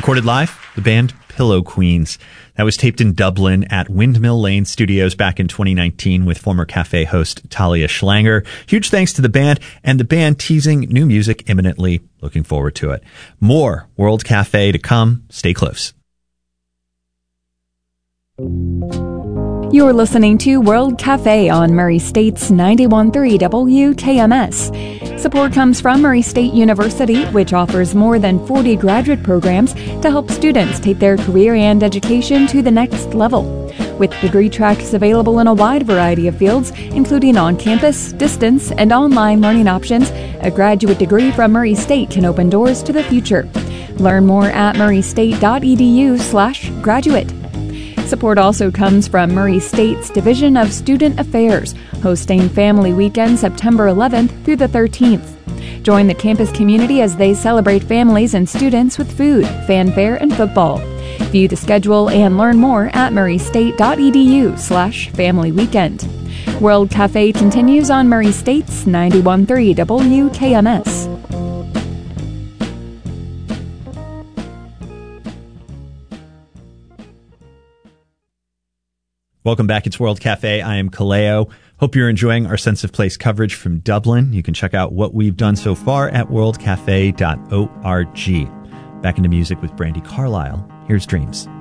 Recorded live, the band Pillow Queens. That was taped in Dublin at Windmill Lane Studios back in 2019 with former Cafe host Talia Schlanger. Huge thanks to the band, and the band teasing new music imminently. Looking forward to it. More World Cafe to come. Stay close. You're listening to World Cafe on Murray State's 91.3 WKMS. Support comes from Murray State University, which offers more than 40 graduate programs to help students take their career and education to the next level. With degree tracks available in a wide variety of fields, including on-campus, distance, and online learning options, a graduate degree from Murray State can open doors to the future. Learn more at murraystate.edu/graduate. Support also comes from Murray State's Division of Student Affairs, hosting Family Weekend September 11th through the 13th. Join the campus community as they celebrate families and students with food, fanfare, and football. View the schedule and learn more at murraystate.edu/family weekend. World Cafe continues on Murray State's 91.3 WKMS. Welcome back. It's World Cafe. I am Kaleo. Hope you're enjoying our Sense of Place coverage from Dublin. You can check out what we've done so far at worldcafe.org. Back into music with Brandi Carlile. Here's Dreams.